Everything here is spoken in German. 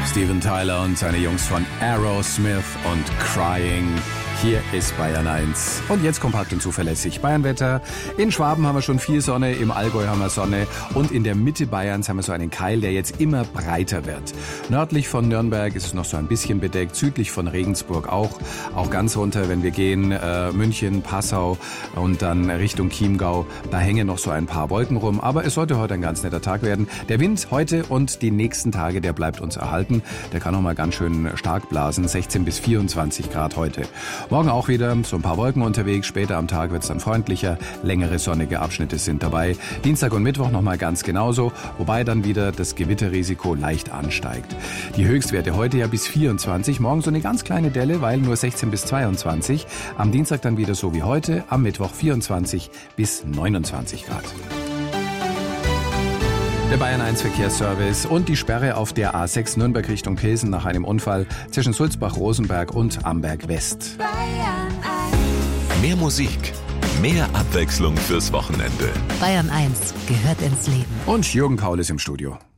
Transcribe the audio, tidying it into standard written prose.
Steven Tyler und seine Jungs von Aerosmith und Crying. Hier ist Bayern 1. Und jetzt kompakt und zuverlässig Bayernwetter. In Schwaben haben wir schon viel Sonne, im Allgäu haben wir Sonne und in der Mitte Bayerns haben wir so einen Keil, der jetzt immer breiter wird. Nördlich von Nürnberg ist es noch so ein bisschen bedeckt, südlich von Regensburg auch ganz runter, wenn wir gehen, München, Passau und dann Richtung Chiemgau, da hängen noch so ein paar Wolken rum, aber es sollte heute ein ganz netter Tag werden. Der Wind heute und die nächsten Tage, der bleibt uns erhalten. Der kann noch mal ganz schön stark blasen, 16 bis 24 Grad heute. Morgen auch wieder so ein paar Wolken unterwegs, später am Tag wird es dann freundlicher, längere sonnige Abschnitte sind dabei. Dienstag und Mittwoch nochmal ganz genauso, wobei dann wieder das Gewitterrisiko leicht ansteigt. Die Höchstwerte heute ja bis 24, morgen so eine ganz kleine Delle, weil nur 16 bis 22. Am Dienstag dann wieder so wie heute, am Mittwoch 24 bis 29 Grad. Der Bayern 1 Verkehrsservice und die Sperre auf der A6 Nürnberg Richtung Pilsen nach einem Unfall zwischen Sulzbach-Rosenberg und Amberg West. Bayern 1. Mehr Musik, mehr Abwechslung fürs Wochenende. Bayern 1 gehört ins Leben. Und Jürgen Kaul ist im Studio.